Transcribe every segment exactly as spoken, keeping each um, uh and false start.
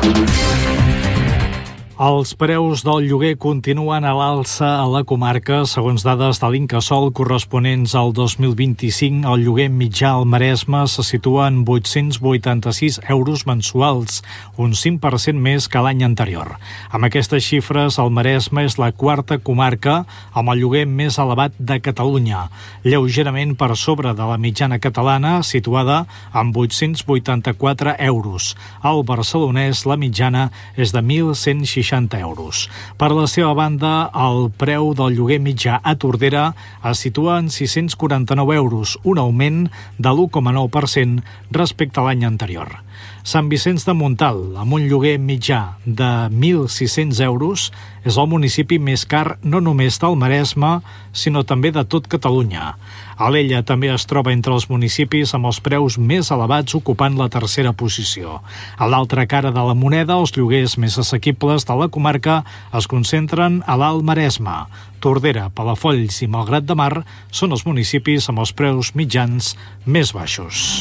Els preus del lloguer continuen a l'alça a la comarca. Segons dades de l'Incasòl corresponents al dos mil vint-i-cinc, el lloguer mitjà al Maresme se situa en vuit-cents vuitanta-sis euros mensuals, un cinc per cent més que l'any anterior. Amb aquestes xifres, el Maresme és la quarta comarca amb el lloguer més elevat de Catalunya, lleugerament per sobre de la mitjana catalana, situada en vuit-cents vuitanta-quatre euros. Al barcelonès, la mitjana és de mil cent seixanta euros. Per la seva banda, el preu del lloguer mitjà a Tordera es situa en sis-cents quaranta-nou euros, un augment de l'u coma nou per cent respecte a l'any anterior. Sant Vicenç de Montalt, amb un lloguer mitjà de mil sis-cents euros, és el municipi més car no només del Maresme, sinó també de tot Catalunya. Alella també es troba entre els municipis amb els preus més elevats, ocupant la tercera posició. A l'altra cara de la moneda, els lloguers més assequibles de la comarca es concentren a l'Alt Maresme. Tordera, Palafolls i Malgrat de Mar són els municipis amb els preus mitjans més baixos.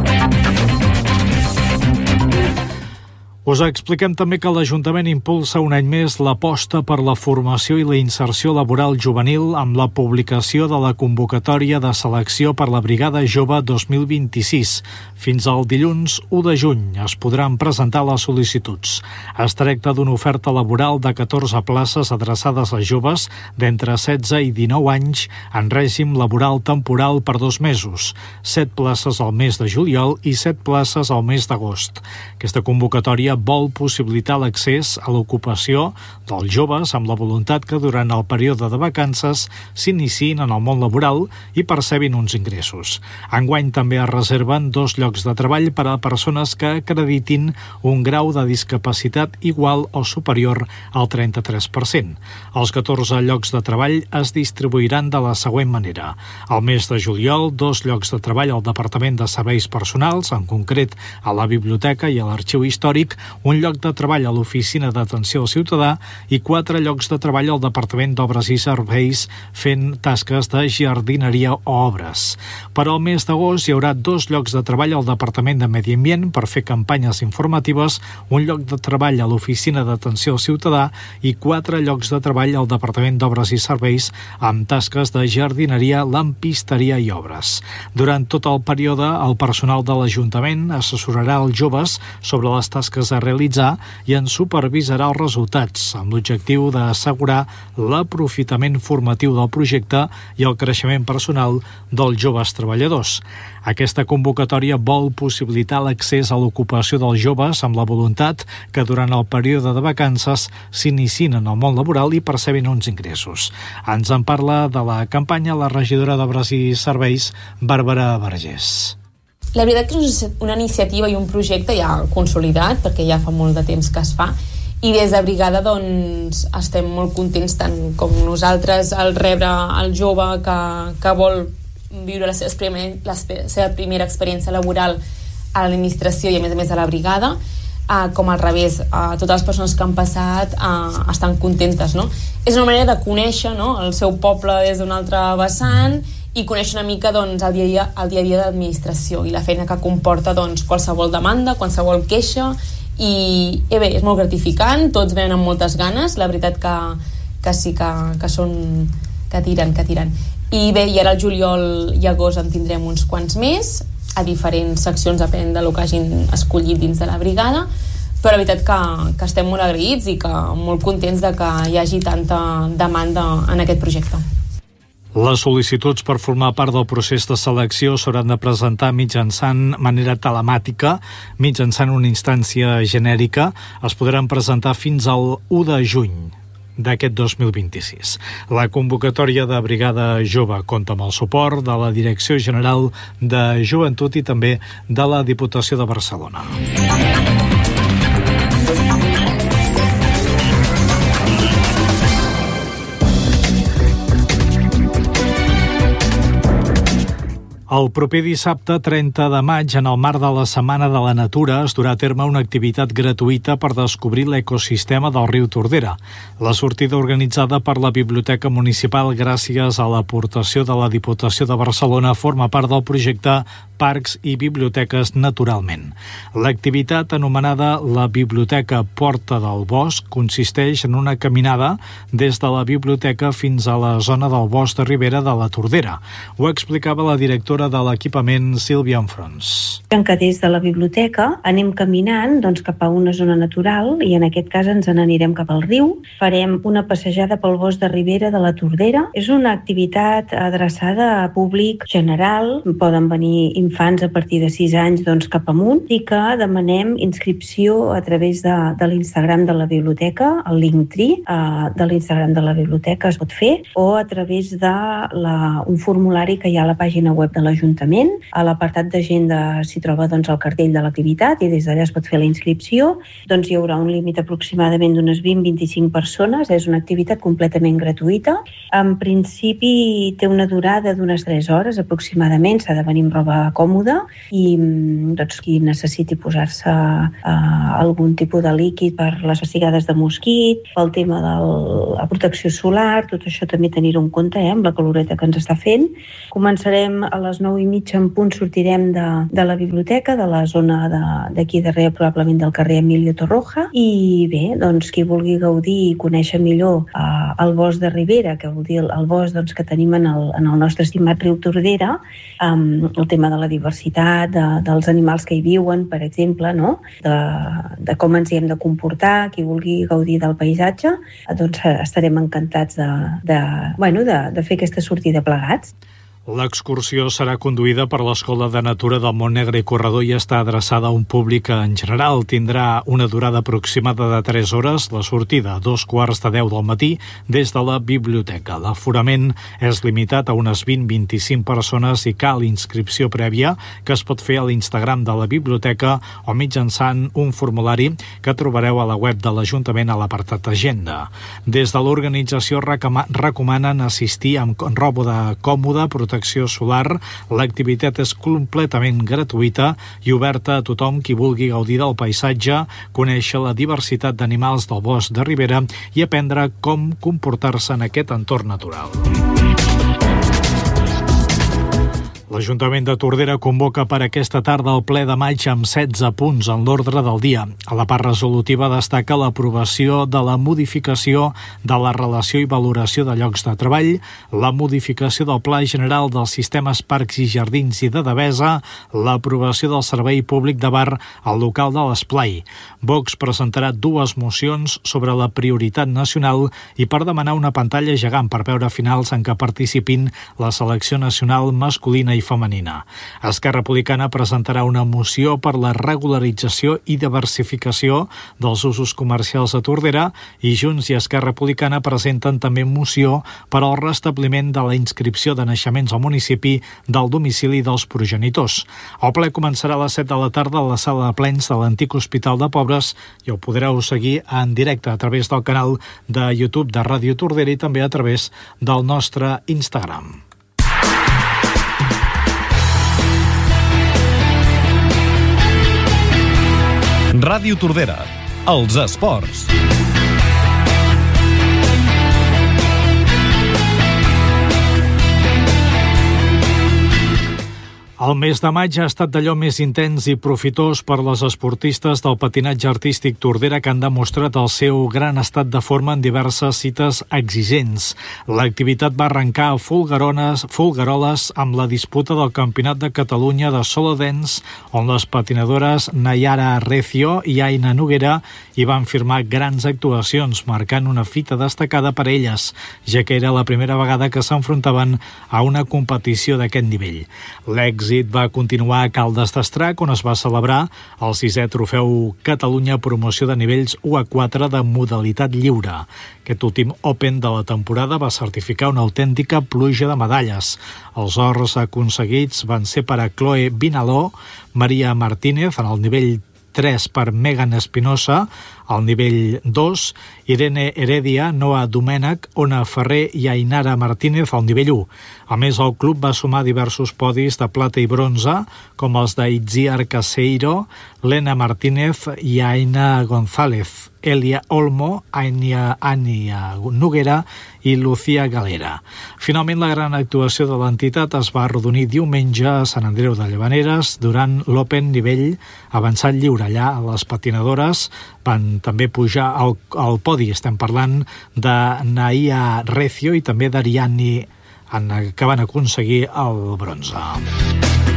Us expliquem també que l'Ajuntament impulsa un any més l'aposta per la formació i la inserció laboral juvenil amb la publicació de la convocatòria de selecció per la Brigada Jove dos mil vint-i-sis. Fins al dilluns u de juny es podran presentar les sol·licituds. Es tracta d'una oferta laboral de catorze places adreçades a joves d'entre setze i dinou anys en règim laboral temporal per dos mesos, set places al mes de juliol i set places al mes d'agost. Aquesta convocatòria vol possibilitar l'accés a l'ocupació dels joves amb la voluntat que durant el període de vacances s'iniciïn en el món laboral i percebin uns ingressos. Enguany també es reserven dos llocs de treball per a persones que acreditin un grau de discapacitat igual o superior al trenta-tres per cent. Els catorze llocs de treball es distribuiran de la següent manera. Al mes de juliol, dos llocs de treball al Departament de Serveis Personals, en concret a la Biblioteca i a l'Arxiu Històric, un lloc de treball a l'Oficina d'Atenció al Ciutadà i quatre llocs de treball al Departament d'Obres i Serveis fent tasques de jardineria o obres. Per al mes d'agost hi haurà dos llocs de treball al Departament de Medi Ambient per fer campanyes informatives, un lloc de treball a l'Oficina d'Atenció al Ciutadà i quatre llocs de treball al Departament d'Obres i Serveis amb tasques de jardineria, lampisteria i obres. Durant tot el període, el personal de l'Ajuntament assessorarà els joves sobre les tasques a realitzar i en supervisarà els resultats, amb l'objectiu d'assegurar l'aprofitament formatiu del projecte i el creixement personal dels joves treballadors. Aquesta convocatòria vol possibilitar l'accés a l'ocupació dels joves amb la voluntat que durant el període de vacances s'iniciïn en el món laboral i percebin uns ingressos. Ens en parla de la campanya la regidora d'Obres i Serveis, Bàrbara Vergés. La veritat que és una iniciativa i un projecte ja consolidat, perquè ja fa molt de temps que es fa, i des de Brigada doncs, estem molt contents tant com nosaltres al rebre el jove que, que vol viure la seva, primer, la seva primera experiència laboral a l'administració i a més a més a la Brigada, eh, com al revés, eh, totes les persones que han passat eh, estan contentes, no? És una manera de conèixer, no?, el seu poble des d'un altre vessant i conèixer una mica doncs, el dia a dia, el dia a dia de l'administració i la feina que comporta doncs, qualsevol demanda, qualsevol queixa i eh bé, és molt gratificant, tots venen amb moltes ganes, la veritat que, que sí que, que són que tiren, que tiren i bé, i ara el juliol i agost en tindrem uns quants més a diferents seccions, depèn del que hagin escollit dins de la brigada, però la veritat que, que estem molt agraïts i que molt contents de que hi hagi tanta demanda en aquest projecte. Les sol·licituds per formar part del procés de selecció s'hauran de presentar mitjançant manera telemàtica, mitjançant una instància genèrica. Es podran presentar fins al u de juny d'aquest dos mil vint-i-sis. La convocatòria de Brigada Jove compta amb el suport de la Direcció General de Joventut i també de la Diputació de Barcelona. El proper dissabte trenta de maig, en el marc de la Setmana de la Natura, es durà a terme una activitat gratuïta per descobrir l'ecosistema del riu Tordera. La sortida, organitzada per la Biblioteca Municipal gràcies a l'aportació de la Diputació de Barcelona, forma part del projecte Parcs i Biblioteques Naturalment. L'activitat, anomenada la Biblioteca Porta del Bosc, consisteix en una caminada des de la biblioteca fins a la zona del bosc de Ribera de la Tordera. Ho explicava la directora de l'equipament, Sílvia Enfrons. Que des de la biblioteca anem caminant doncs, cap a una zona natural i en aquest cas ens n'anirem cap al riu. Farem una passejada pel bosc de Ribera de la Tordera. És una activitat adreçada a públic general. Poden venir infants a partir de sis anys doncs, cap amunt i que demanem inscripció a través de, de l'Instagram de la biblioteca, el Linktree eh, de l'Instagram de la biblioteca es pot fer, o a través de la, un formulari que hi ha a la pàgina web de l'Ajuntament. A l'apartat d'agenda s'hi troba doncs, el cartell de l'activitat i des d'allà es pot fer la inscripció. Doncs hi haurà un límit aproximadament d'unes vint a vint-i-cinc persones. És una activitat completament gratuïta. En principi té una durada d'unes tres hores aproximadament. S'ha de venir amb roba còmoda i doncs, qui necessiti posar-se eh, algun tipus de líquid per les pessigades de mosquit, pel tema de la protecció solar, tot això també tenir-ho en compte eh, amb la caloreta que ens està fent. Començarem a les nou i mitja en punt, sortirem de, de la biblioteca, de la zona d'aquí darrere, probablement del carrer Emilio Torroja, i bé, doncs qui vulgui gaudir i conèixer millor eh, el bosc de Ribera, que vol dir el, el bosc doncs, que tenim en el, en el nostre estimat riu Tordera, eh, el tema de la diversitat, de, dels animals que hi viuen, per exemple, no? de, de com ens hi hem de comportar, qui vulgui gaudir del paisatge, eh, doncs estarem encantats de, de, bueno, de, de fer aquesta sortida plegats. L'excursió serà conduïda per l'Escola de Natura del Montnegre i Corredor i està adreçada a un públic en general. Tindrà una durada aproximada de tres hores, la sortida a dos quarts de deu del matí des de la biblioteca. L'aforament és limitat a unes vint a vint-i-cinc persones i cal inscripció prèvia que es pot fer a l'Instagram de la biblioteca o mitjançant un formulari que trobareu a la web de l'Ajuntament a l'apartat Agenda. Des de l'organització recomanen assistir amb roba de còmode, protecció solar. L'activitat és completament gratuïta i oberta a tothom qui vulgui gaudir del paisatge, conèixer la diversitat d'animals del bosc de Ribera i aprendre com comportar-se en aquest entorn natural. L'Ajuntament de Tordera convoca per aquesta tarda el ple de maig amb setze punts en l'ordre del dia. A la part resolutiva destaca l'aprovació de la modificació de la relació i valoració de llocs de treball, la modificació del Pla General dels Sistemes Parcs i Jardins i de Devesa, l'aprovació del Servei Públic de Bar al local de l'Esplai. Vox presentarà dues mocions sobre la prioritat nacional i per demanar una pantalla gegant per veure finals en què participin la selecció nacional masculina i femenina. Esquerra Republicana presentarà una moció per la regularització i diversificació dels usos comercials a Tordera i Junts i Esquerra Republicana presenten també moció per al restabliment de la inscripció de naixements al municipi del domicili dels progenitors. El ple començarà a les set de la tarda a la sala de plens de l'antic Hospital de Pobres i ho podreu seguir en directe a través del canal de YouTube de Ràdio Tordera i també a través del nostre Instagram. Ràdio Tordera, els esports. El mes de maig ha estat d'allò més intens i profitós per les esportistes del patinatge artístic Tordera que han demostrat el seu gran estat de forma en diverses cites exigents. L'activitat va arrencar a Folguerones, Folgueroles amb la disputa del Campionat de Catalunya de Solo Dance, on les patinadores Nayara Recio i Aina Noguera hi van firmar grans actuacions, marcant una fita destacada per a elles, ja que era la primera vegada que s'enfrontaven a una competició d'aquest nivell. L'èxit va continuar a Caldes d'Estrac, on es va celebrar el sisè trofeu Catalunya Promoció de nivells u a quatre de modalitat lliure. Aquest últim Open de la temporada va certificar una autèntica pluja de medalles. Els ors aconseguits van ser per a Chloe Vinaló, Maria Martínez en el nivell tres per Megan Espinosa, al nivell dos, Irene Heredia, Noa Domènech, Ona Ferrer i Ainara Martínez al nivell u. A més, el club va sumar diversos podis de plata i bronze, com els d'Itziar Caseiro, Lena Martínez i Aina González, Elia Olmo, Ania, Ania Noguera i Lucía Galera. Finalment, la gran actuació de l'entitat es va arrodonir diumenge a Sant Andreu de Llavaneres durant l'Open nivell avançat lliure. Allà les patinadores van també pujar al, al podi. Estem parlant de Naia Recio i també d'Ariani, que van aconseguir el bronze.